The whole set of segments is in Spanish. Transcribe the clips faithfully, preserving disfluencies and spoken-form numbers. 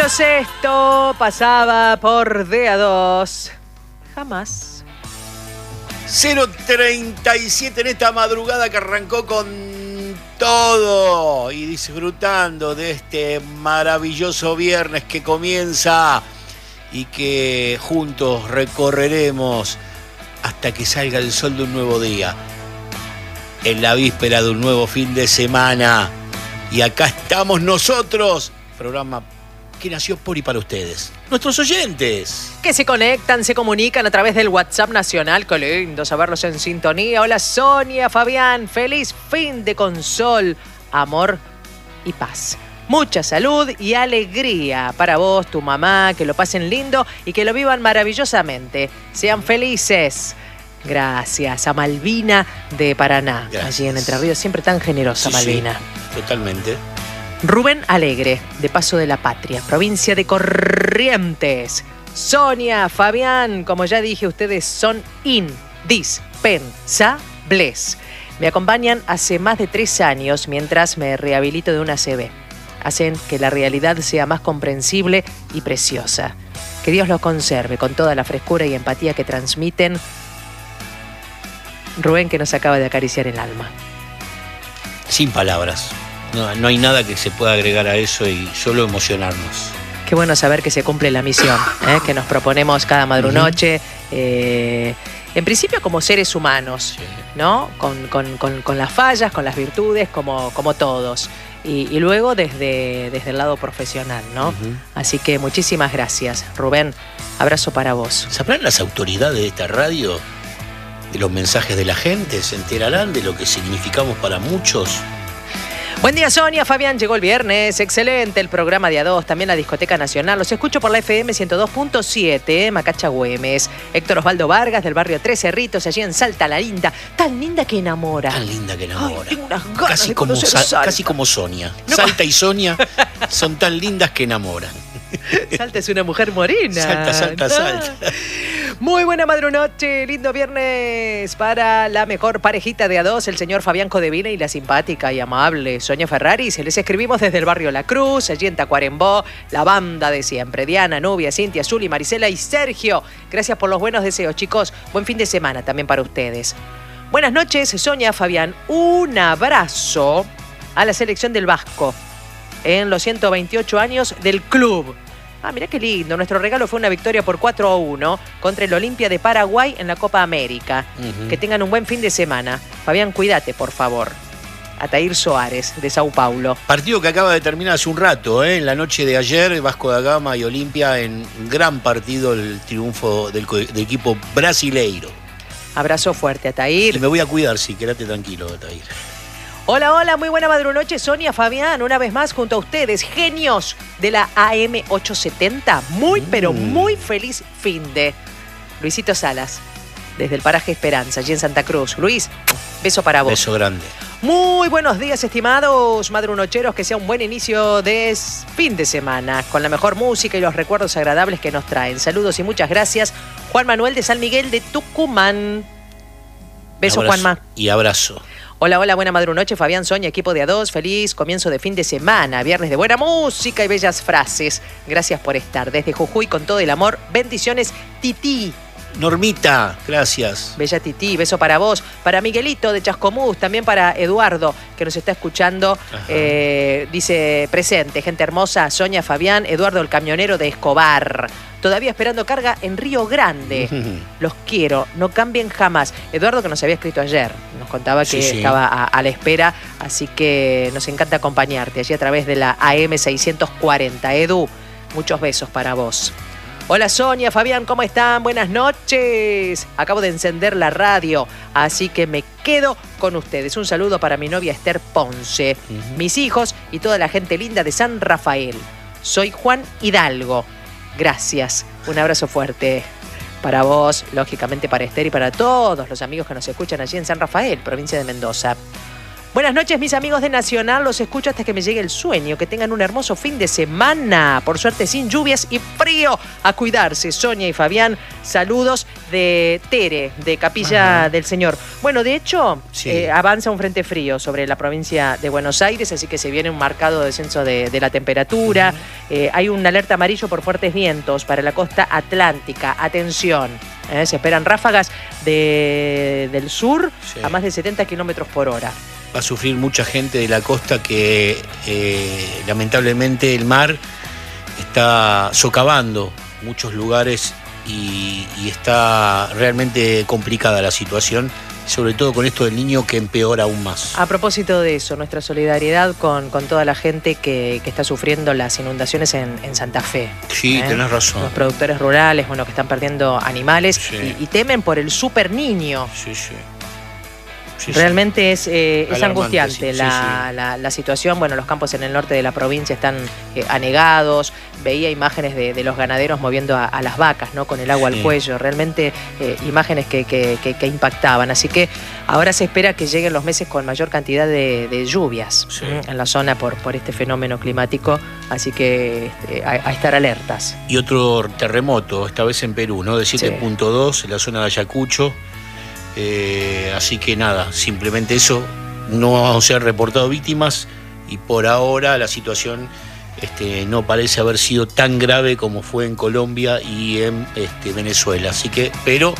Pablo sexto pasaba por D A dos. Jamás. cero treinta y siete en esta madrugada que arrancó con todo y disfrutando de este maravilloso viernes que comienza y que juntos recorreremos hasta que salga el sol de un nuevo día, en la víspera de un nuevo fin de semana. Y acá estamos nosotros, programa que nació por y para ustedes, nuestros oyentes. Que se conectan, se comunican a través del WhatsApp nacional. Qué lindo saberlos en sintonía. Hola Sonia, Fabián, feliz fin de con sol, amor y paz. Mucha salud y alegría para vos, tu mamá, que lo pasen lindo y que lo vivan maravillosamente. Sean felices. Gracias a Malvina de Paraná. Gracias. Allí en Entre Ríos, siempre tan generosa, sí, Malvina. Sí, totalmente. Rubén Alegre, de Paso de la Patria, provincia de Corrientes. Sonia, Fabián, como ya dije, ustedes son indispensables. Me acompañan hace más de tres años mientras me rehabilito de una A C V. Hacen que la realidad sea más comprensible y preciosa. Que Dios los conserve con toda la frescura y empatía que transmiten. Rubén, que nos acaba de acariciar el alma. Sin palabras. No, no hay nada que se pueda agregar a eso y solo emocionarnos. Qué bueno saber que se cumple la misión, ¿eh? Que nos proponemos cada madrunoche. Uh-huh. eh, en principio como seres humanos, sí, ¿no? Con, con, con, con las fallas, con las virtudes, como, como todos. Y, y luego desde, desde el lado profesional, ¿no? Uh-huh. Así que muchísimas gracias, Rubén. Abrazo para vos. ¿Sabrán las autoridades de esta radio de los mensajes de la gente? ¿Se enterarán de lo que significamos para muchos? Buen día, Sonia, Fabián, llegó el viernes, excelente el programa de A dos, también la Discoteca Nacional, los escucho por la F M ciento dos punto siete, Macacha Güemes, Héctor Osvaldo Vargas del barrio Tres Cerritos, allí en Salta la Linda, tan linda que enamora. Tan linda que enamora. Ay, tengo unas ganas casi de como Salta. Casi como Sonia, no. Salta y Sonia son tan lindas que enamoran. Salta es una mujer morena. Salta, salta, no. salta. Muy buena madrunoche, lindo viernes para la mejor parejita de A dos, el señor Fabián Codevina y la simpática y amable Sonia Ferrari. Se les escribimos desde el barrio La Cruz, allí en Tacuarembó, la banda de siempre. Diana, Nubia, Cintia, Zuli, Marisela y Sergio. Gracias por los buenos deseos, chicos. Buen fin de semana también para ustedes. Buenas noches, Sonia, Fabián. Un abrazo a la selección del Vasco en los ciento veintiocho años del club. Ah, mirá qué lindo. Nuestro regalo fue una victoria por cuatro a uno contra el Olimpia de Paraguay en la Copa América. Uh-huh. Que tengan un buen fin de semana. Fabián, cuídate, por favor. Ataír Soares, de Sao Paulo. Partido que acaba de terminar hace un rato, ¿eh? En la noche de ayer, Vasco da Gama y Olimpia en gran partido, el triunfo del, del equipo brasileiro. Abrazo fuerte, Ataír. Y me voy a cuidar, sí, quédate tranquilo, Ataír. Hola, hola, muy buena madrunoche, Sonia, Fabián, una vez más junto a ustedes, genios de la A M ochocientos setenta. Muy, mm. pero muy feliz fin de Luisito Salas, desde el paraje Esperanza, allí en Santa Cruz. Luis, beso para vos. Beso grande. Muy buenos días, estimados madrunocheros, que sea un buen inicio de fin de semana, con la mejor música y los recuerdos agradables que nos traen. Saludos y muchas gracias, Juan Manuel de San Miguel de Tucumán. Beso, abrazo, Juanma. Y abrazo. Hola, hola, buena madrunoche, Fabián, Sonia, equipo de A dos, feliz comienzo de fin de semana, viernes de buena música y bellas frases. Gracias por estar, desde Jujuy con todo el amor, bendiciones, Tití. Normita, gracias. Bella Tití, beso para vos, para Miguelito de Chascomús, también para Eduardo, que nos está escuchando, eh, dice presente, gente hermosa, Sonia, Fabián, Eduardo el camionero de Escobar. Todavía esperando carga en Río Grande. Los quiero, no cambien jamás. Eduardo, que nos había escrito ayer, nos contaba que sí, sí. estaba a, a la espera, así que nos encanta acompañarte allí a través de la A M seiscientos cuarenta. Edu, muchos besos para vos. Hola Sonia, Fabián, ¿cómo están? Buenas noches. Acabo de encender la radio, así que me quedo con ustedes. Un saludo para mi novia Esther Ponce, uh-huh. mis hijos y toda la gente linda de San Rafael. Soy Juan Hidalgo. Gracias. Un abrazo fuerte para vos, lógicamente para Esther y para todos los amigos que nos escuchan allí en San Rafael, provincia de Mendoza. Buenas noches, mis amigos de Nacional. Los escucho hasta que me llegue el sueño. Que tengan un hermoso fin de semana. Por suerte, sin lluvias y frío. A cuidarse, Sonia y Fabián. Saludos de Tere, de Capilla Ajá. del Señor. Bueno, de hecho, sí. eh, avanza un frente frío sobre la provincia de Buenos Aires, así que se viene un marcado descenso de, de la temperatura. Uh-huh. eh, hay un alerta amarillo por fuertes vientos para la costa atlántica. Atención. Eh, se esperan ráfagas de, del sur sí. a más de setenta kilómetros por hora. Va a sufrir mucha gente de la costa que eh, lamentablemente el mar está socavando muchos lugares y, y está realmente complicada la situación, sobre todo con esto del niño que empeora aún más. A propósito de eso, nuestra solidaridad con, con toda la gente que, que está sufriendo las inundaciones en, en Santa Fe. Sí, ¿eh? Tenés razón. Los productores rurales, bueno, que están perdiendo animales sí. y, y temen por el super niño. Sí, sí. Sí, Realmente sí. es, eh, es angustiante sí, la, sí, sí. La, la situación. Bueno, los campos en el norte de la provincia están eh, anegados. Veía imágenes de, de los ganaderos moviendo a, a las vacas, ¿no? Con el agua sí. al cuello. Realmente eh, imágenes que, que, que, que impactaban. Así que ahora se espera que lleguen los meses con mayor cantidad de, de lluvias sí. ¿eh? en la zona por, por este fenómeno climático. Así que este, a, a estar alertas. Y otro terremoto, esta vez en Perú, ¿no? De siete punto dos sí. en la zona de Ayacucho. Eh, así que nada, simplemente eso, no se han reportado víctimas y por ahora la situación este, no parece haber sido tan grave como fue en Colombia y en este, Venezuela. Así que, pero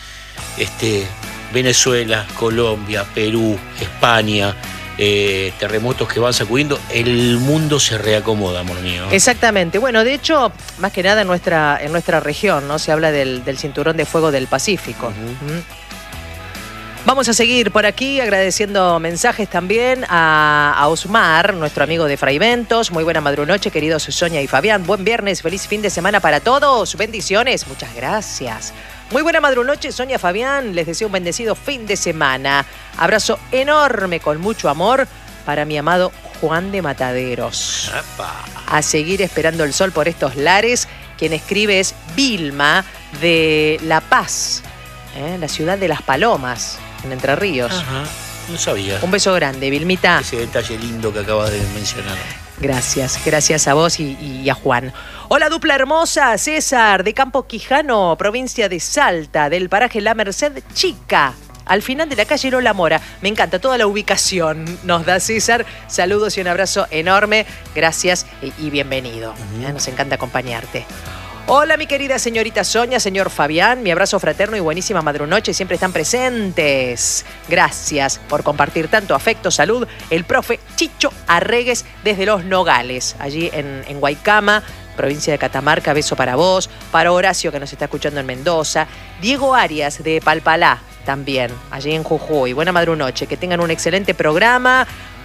este, Venezuela, Colombia, Perú, España, eh, terremotos que van sacudiendo, el mundo se reacomoda, amor mío. Exactamente. Bueno, de hecho, más que nada en nuestra, en nuestra región, ¿no? Se habla del, del cinturón de fuego del Pacífico. Uh-huh. ¿Mm? Vamos a seguir por aquí agradeciendo mensajes también a, a Osmar, nuestro amigo de Fraiventos. Muy buena madrunoche, queridos Sonia y Fabián. Buen viernes, feliz fin de semana para todos. Bendiciones, muchas gracias. Muy buena madrunoche, Sonia, Fabián. Les deseo un bendecido fin de semana. Abrazo enorme con mucho amor para mi amado Juan de Mataderos. ¡Epa! A seguir esperando el sol por estos lares. Quien escribe es Vilma de La Paz, ¿eh? La ciudad de Las Palomas, en Entre Ríos. Ajá, no sabía. Un beso grande, Vilmita. Ese detalle lindo que acabas de mencionar. Gracias, gracias a vos y, y a Juan. Hola, dupla hermosa, César, de Campo Quijano, provincia de Salta, del paraje La Merced Chica, al final de la calle Lola Mora. Me encanta toda la ubicación, nos da César. Saludos y un abrazo enorme. Gracias y, y bienvenido. Uh-huh. Nos encanta acompañarte. Hola, mi querida señorita Sonia, señor Fabián, mi abrazo fraterno y buenísima madrunoche, siempre están presentes. Gracias por compartir tanto afecto, salud. El profe Chicho Arregues desde Los Nogales, allí en, en Guaycama, provincia de Catamarca, beso para vos. Para Horacio, que nos está escuchando en Mendoza. Diego Arias de Palpalá, también, allí en Jujuy. Buena madrunoche, que tengan un excelente programa.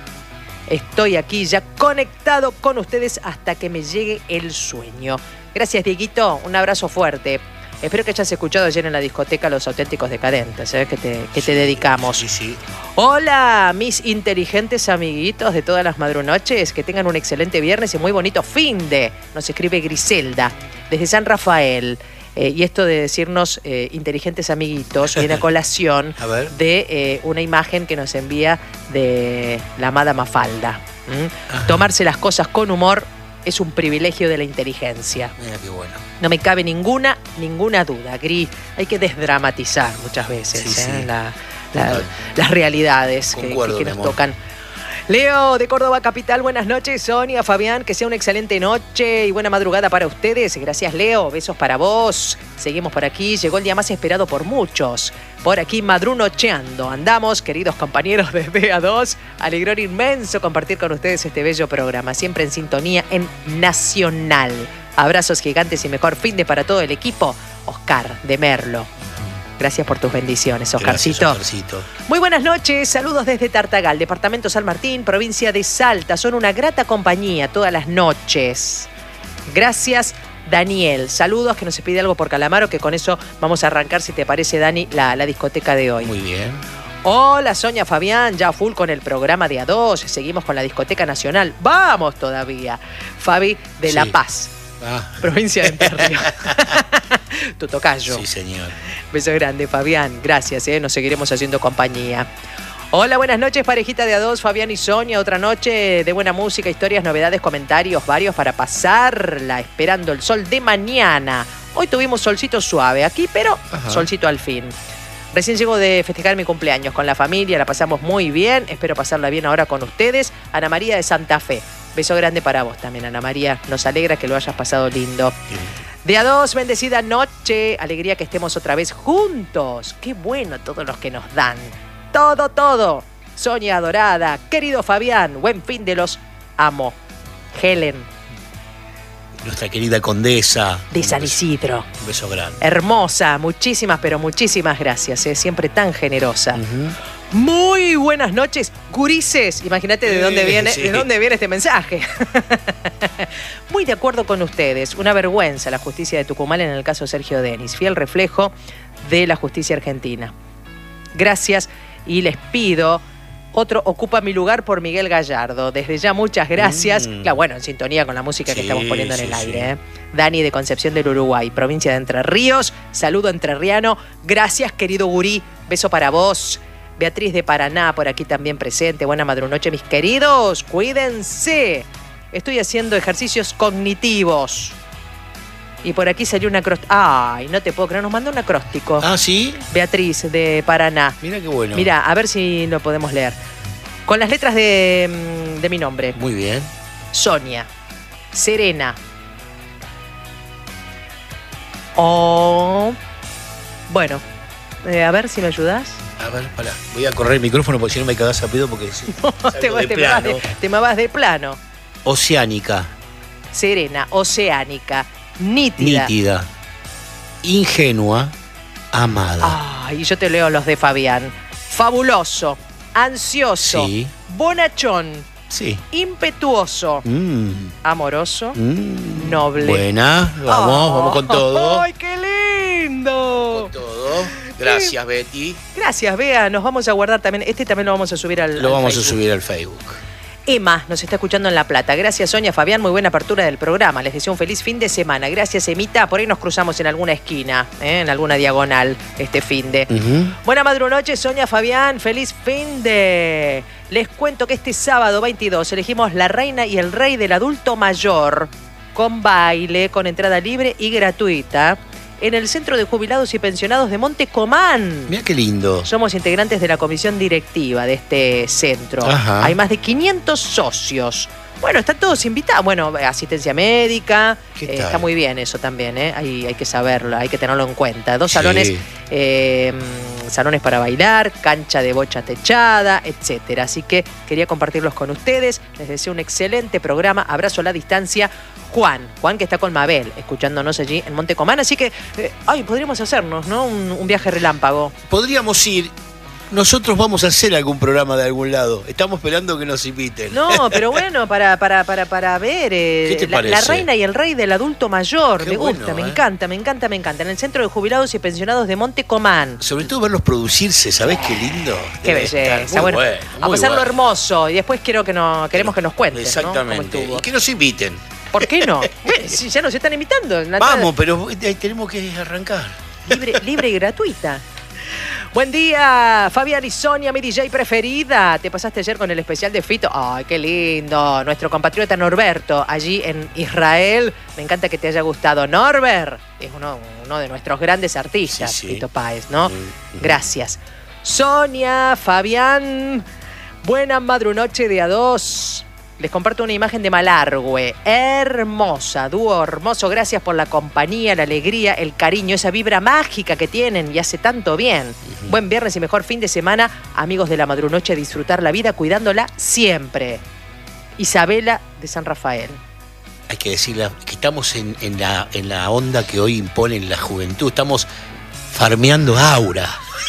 Estoy aquí ya conectado con ustedes hasta que me llegue el sueño. Gracias, Dieguito. Un abrazo fuerte. Espero que hayas escuchado ayer en la discoteca Los Auténticos Decadentes, ¿sabes? Que te, que sí, te dedicamos. Sí, sí. Hola, mis inteligentes amiguitos de todas las madrunoches. Que tengan un excelente viernes y muy bonito fin de. Nos escribe Griselda desde San Rafael. Eh, y esto de decirnos eh, inteligentes amiguitos viene a colación a ver. de eh, una imagen que nos envía de la amada Mafalda. ¿Mm? Tomarse las cosas con humor es un privilegio de la inteligencia. Mira qué bueno. No me cabe ninguna, ninguna duda, Gris. Hay que desdramatizar muchas veces sí, ¿eh? sí. La, la, las realidades Concuerdo, que, que nos tocan. Leo de Córdoba Capital, buenas noches. Sonia, Fabián, que sea una excelente noche y buena madrugada para ustedes. Gracias, Leo. Besos para vos. Seguimos por aquí. Llegó el día más esperado por muchos. Por aquí, madrunocheando. Andamos, queridos compañeros de D A dos. Alegrón inmenso compartir con ustedes este bello programa. Siempre en sintonía en Nacional. Abrazos gigantes y mejor fin de para todo el equipo. Oscar de Merlo. Gracias por tus bendiciones, Oscarcito. Gracias, Oscarcito. Muy buenas noches, saludos desde Tartagal, departamento San Martín, provincia de Salta. Son una grata compañía todas las noches. Gracias, Daniel. Saludos, que nos pide algo por Calamaro, que con eso vamos a arrancar, si te parece, Dani, la, la discoteca de hoy. Muy bien. Hola, Sonia, Fabián, ya full con el programa de A dos. Seguimos con la discoteca nacional. ¡Vamos todavía! Fabi de sí. La Paz. Ah. Provincia de Entre Ríos. Tu tocayo. Sí, señor. Beso grande, Fabián. Gracias, ¿eh? Nos seguiremos haciendo compañía. Hola, buenas noches, parejita de a dos, Fabián y Sonia. Otra noche de buena música, historias, novedades, comentarios varios para pasarla, esperando el sol de mañana. Hoy tuvimos solcito suave aquí, pero Ajá. solcito al fin. Recién llego de festejar mi cumpleaños con la familia, la pasamos muy bien. Espero pasarla bien ahora con ustedes. Ana María de Santa Fe. Beso grande para vos también, Ana María. Nos alegra que lo hayas pasado lindo. De a dos, bendecida noche. Alegría que estemos otra vez juntos. Qué bueno todos los que nos dan. Todo, todo. Sonia adorada, querido Fabián, buen fin de los amo. Helen. Nuestra querida condesa. De San Isidro. Un beso grande. Hermosa, muchísimas, pero muchísimas gracias. ¿eh? Siempre tan generosa. Uh-huh. Muy buenas noches, gurises. Imagínate de dónde viene, sí. de dónde viene este mensaje. Muy de acuerdo con ustedes. Una vergüenza la justicia de Tucumán en el caso Sergio Denis. Fiel reflejo de la justicia argentina. Gracias. Y les pido, otro Ocupa mi lugar por Miguel Gallardo. Desde ya, muchas gracias. Mm. Claro, bueno, en sintonía con la música sí, que estamos poniendo en sí, el aire. Sí. ¿eh? Dani de Concepción del Uruguay, provincia de Entre Ríos. Saludo entrerriano. Gracias, querido gurí. Beso para vos. Beatriz de Paraná, por aquí también presente. Buena madrunoche, mis queridos. Cuídense. Estoy haciendo ejercicios cognitivos. Y por aquí salió un acróstico. Ay, no te puedo creer, nos mandó un acróstico. Ah, ¿sí? Beatriz, de Paraná. Mira qué bueno. Mira, a ver si lo podemos leer. Con las letras de, de mi nombre. Muy bien. Sonia. Serena. Oh. Bueno, eh, a ver si me ayudás. A ver, pará. Voy a correr el micrófono porque si no me cagás a pedo porque sí. No, te, de te, plano. Me de, te me vas de plano. Oceánica. Serena, oceánica. Nítida. Nítida. Ingenua. Amada. Ay, yo te leo los de Fabián. Fabuloso. Ansioso. Sí. Bonachón. Sí. Impetuoso. Mm. Amoroso. Mm. Noble. Buena. Vamos, oh. vamos con todo. ¡Ay, qué lindo! Con todo. Gracias, Betty. Gracias, Bea. Nos vamos a guardar también. Este también lo vamos a subir al Lo al vamos Facebook. a subir al Facebook. Emma nos está escuchando en La Plata. Gracias, Sonia, Fabián. Muy buena apertura del programa. Les deseo un feliz fin de semana. Gracias, Emita. Por ahí nos cruzamos en alguna esquina, ¿eh? en alguna diagonal este fin de. Uh-huh. Buena madrunoche, Sonia, Fabián. Feliz fin de. Les cuento que este sábado veintidós elegimos La Reina y el Rey del Adulto Mayor con baile, con entrada libre y gratuita en el Centro de Jubilados y Pensionados de Monte Comán. Mira qué lindo. Somos integrantes de la comisión directiva de este centro. Ajá. Hay más de quinientos socios. Bueno, están todos invitados. Bueno, asistencia médica. Eh, está muy bien eso también, ¿eh? Hay, hay que saberlo, hay que tenerlo en cuenta. Dos sí. salones, eh, salones para bailar, cancha de bocha techada, etcétera. Así que quería compartirlos con ustedes. Les deseo un excelente programa. Abrazo a la distancia. Juan, Juan que está con Mabel, escuchándonos allí en Monte Comán. Así que, eh, ay, podríamos hacernos, ¿no? Un, un viaje relámpago. Podríamos ir. Nosotros vamos a hacer algún programa de algún lado. Estamos esperando que nos inviten. No, pero bueno, para, para, para, para ver. Eh, ¿Qué te la, parece? La Reina y el Rey del Adulto Mayor. Qué me bueno, gusta, ¿eh? me encanta, me encanta, me encanta. En el Centro de Jubilados y Pensionados de Monte Comán. Sobre todo verlos producirse, ¿sabés qué lindo? Qué belleza. Bueno, bueno, a pasarlo bueno. hermoso. Y después quiero que nos, queremos que nos cuenten. Exactamente. ¿no? Y que nos inviten. ¿Por qué no? Bueno, si ya nos están invitando. Vamos, pero tenemos que arrancar. Libre, libre y gratuita. Buen día, Fabián y Sonia, mi D J preferida. Te pasaste ayer con el especial de Fito. Ay, qué lindo. Nuestro compatriota Norberto, allí en Israel. Me encanta que te haya gustado. Norbert es uno, uno de nuestros grandes artistas, sí, sí. Fito Páez, ¿no? Mm-hmm. Gracias. Sonia, Fabián, buena madrunoche de a dos. Les comparto una imagen de Malargüe. Hermosa, dúo hermoso. Gracias por la compañía, la alegría, el cariño, esa vibra mágica que tienen y hace tanto bien. Uh-huh. Buen viernes y mejor fin de semana. Amigos de la madrunoche, disfrutar la vida cuidándola siempre. Isabela de San Rafael. Hay que decirle que estamos en, en, la, en la onda que hoy imponen la juventud. Estamos farmeando aura.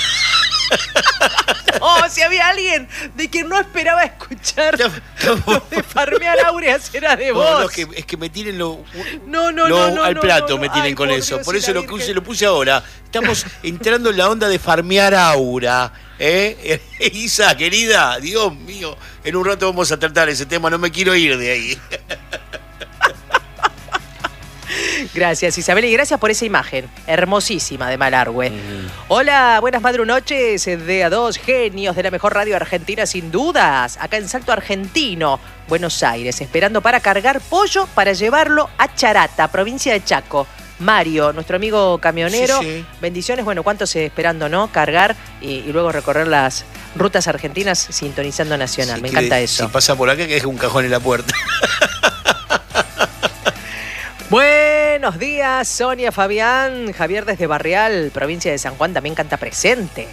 Oh, si había alguien de quien no esperaba escuchar no, no, lo de farmear aureas era de vos. No, no, que, es que me tiren lo, no, no, lo, no, no, al plato, no, no, me tienen ay, con por eso. Dios, por eso lo, Virgen. lo puse ahora. Estamos entrando en la onda de farmear aura. ¿Eh? Isa, querida, Dios mío, en un rato vamos a tratar ese tema, no me quiero ir de ahí. Gracias, Isabel, y gracias por esa imagen hermosísima de Malargüe. Mm. Hola, buenas madrunoches de A dos, genios de la mejor radio argentina sin dudas. Acá en Salto Argentino, Buenos Aires, esperando para cargar pollo para llevarlo a Charata, provincia de Chaco. Mario, nuestro amigo camionero, sí, sí. Bendiciones, bueno, cuántos esperando, ¿no? Cargar y, y luego recorrer las rutas argentinas sintonizando Nacional. Sí, me encanta eso. Si pasa por acá, que es un cajón en la puerta. Buenos días, Sonia, Fabián, Javier desde Barrial, provincia de San Juan, también canta presente.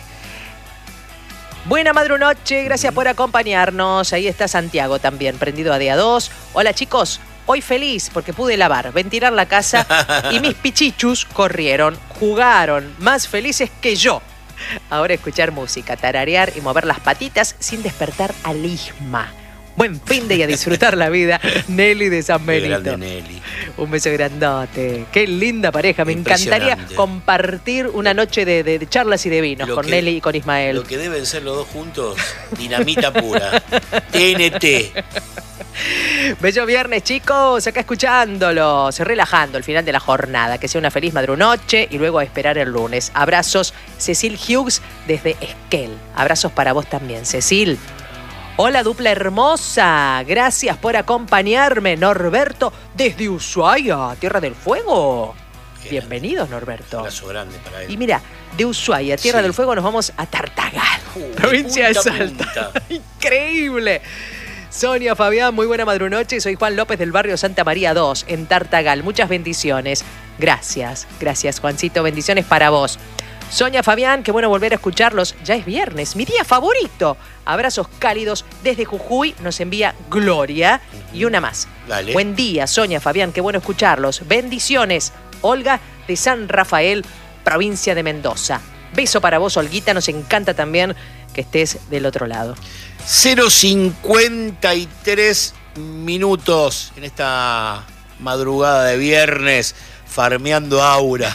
Buena madrunoche, gracias por acompañarnos. Ahí está Santiago también, prendido a día dos. Hola chicos, hoy feliz porque pude lavar, ventilar la casa y mis pichichus corrieron, jugaron, más felices que yo. Ahora escuchar música, tararear y mover las patitas sin despertar al Isma. Buen fin de y a disfrutar la vida. Nelly de San Benito. Qué grande, Nelly. Un beso grandote. Qué linda pareja. Me encantaría compartir una noche de, de, de charlas y de vinos lo con que, Nelly y con Ismael. Lo que deben ser los dos juntos, dinamita pura. T N T. Bello viernes, chicos. Acá escuchándolos, relajando el final de la jornada. Que sea una feliz madrunoche y luego a esperar el lunes. Abrazos, Cecil Hughes desde Esquel. Abrazos para vos también, Cecil. Hola, dupla hermosa. Gracias por acompañarme, Norberto, desde Ushuaia, Tierra del Fuego. Bienvenidos, Norberto. Un abrazo grande para él. Y mira, de Ushuaia, Tierra sí. del Fuego, nos vamos a Tartagal, uh, provincia de, punta de Salta. Increíble. Sonia, Fabián, muy buena madrunoche. Soy Juan López del barrio Santa María dos, en Tartagal. Muchas bendiciones. Gracias, gracias, Juancito. Bendiciones para vos. Sonia, Fabián, qué bueno volver a escucharlos. Ya es viernes, mi día favorito. Abrazos cálidos desde Jujuy, nos envía Gloria. Uh-huh. Y una más. Dale. Buen día, Sonia, Fabián, qué bueno escucharlos. Bendiciones. Olga de San Rafael, provincia de Mendoza. Beso para vos, Olguita, nos encanta también que estés del otro lado. cero cincuenta y tres minutos en esta madrugada de viernes. Farmeando aura.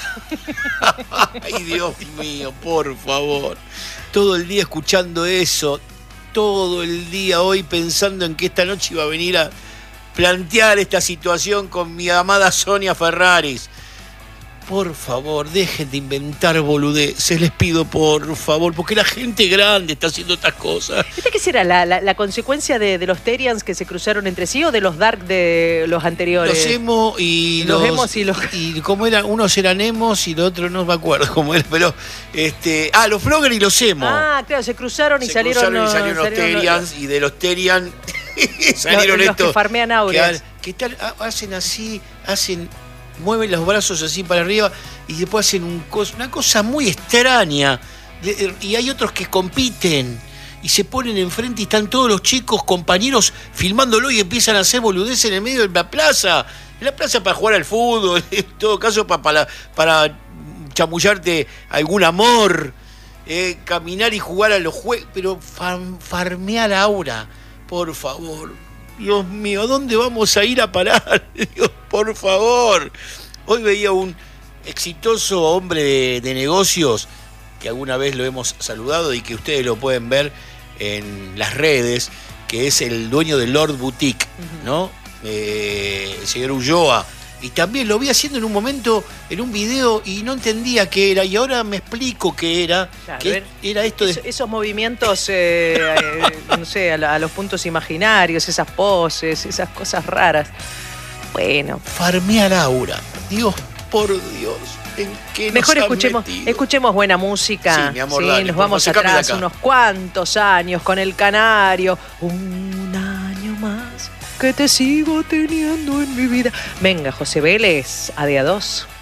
Ay, Dios mío, por favor. Todo el día escuchando eso. Todo el día hoy pensando en que esta noche iba a venir a plantear esta situación con mi amada Sonia Ferraris. Por favor, dejen de inventar boludeces, les pido por favor, porque la gente grande está haciendo estas cosas. ¿Esta qué será? ¿La, la, la consecuencia de, de los Terians que se cruzaron entre sí o de los Dark de los anteriores? Los emo y los... Los emos y los... Y como eran, unos eran emos y los otros no me acuerdo cómo era, pero... este Ah, los Frogger y los emo. Ah, claro, se cruzaron y se salieron... Se cruzaron y salieron los Terians los... y de los Terians salieron los, estos... Los que farmean auras. Que, que tal, hacen así, hacen... mueven los brazos así para arriba y después hacen un cos, una cosa muy extraña. Y hay otros que compiten y se ponen enfrente y están todos los chicos, compañeros, filmándolo y empiezan a hacer boludeces en el medio de la plaza. En la plaza para jugar al fútbol, en todo caso para, para, para chamullarte algún amor, eh, caminar y jugar a los juegos, pero far, farmear aura, por favor. Dios mío, ¿dónde vamos a ir a parar? Dios, por favor. Hoy veía un exitoso hombre de, de negocios, que alguna vez lo hemos saludado y que ustedes lo pueden ver en las redes, que es el dueño de Lord Boutique, uh-huh. ¿no? Eh, el señor Ulloa. Y también lo vi haciendo en un momento, en un video, y no entendía qué era, y ahora me explico qué era. Claro, que era esto de... Esos, esos movimientos, eh, eh, no sé, a, a los puntos imaginarios, esas poses, esas cosas raras. Bueno. Farmear aura. Dios, por Dios. ¿En qué Mejor nos escuchemos, escuchemos buena música. Sí, mi amor, sí, dale, nos vamos favor, atrás unos cuantos años con el Canario. Un año más que te sigo teniendo en mi vida. Venga, José Vélez, a día dos.